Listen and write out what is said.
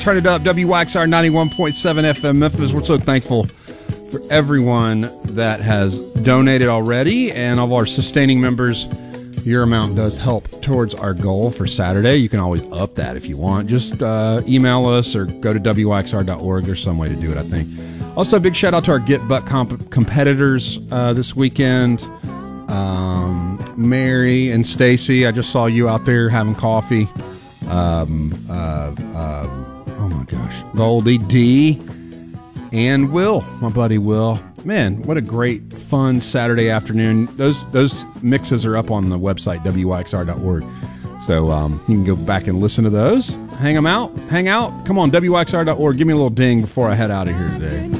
Turn it up, WYXR 91.7 FM Memphis. We're so thankful for everyone that has donated already, and all of our sustaining members. Your amount does help towards our goal for Saturday. You can always up that if you want. Just email us or go to WYXR.org. There's some way to do it, I think. Also, a big shout out to our Get Buck competitors this weekend. Mary and Stacy, I just saw you out there having coffee. Oh my gosh, Goldie D and Will, my buddy Will. Man, what a great, fun Saturday afternoon. Those mixes are up on the website, WYXR.org. So you can go back and listen to those. Hang out. Come on, WYXR.org. Give me a little ding before I head out of here today.